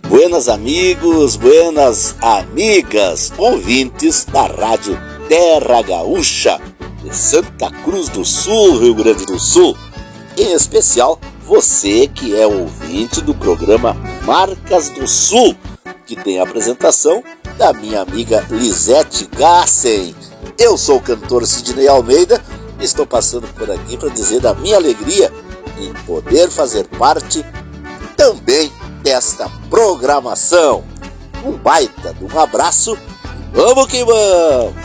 Buenas amigos, buenas amigas, ouvintes da Rádio Terra Gaúcha de Santa Cruz do Sul, Rio Grande do Sul. Em especial, você que é ouvinte do programa Marcas do Sul, que tem a apresentação da minha amiga Lisete Gassen. Eu sou o cantor Sidney Almeida e estou passando por aqui para dizer da minha alegria em poder fazer parte também desta programação. Um baita de um abraço e vamos que vamos!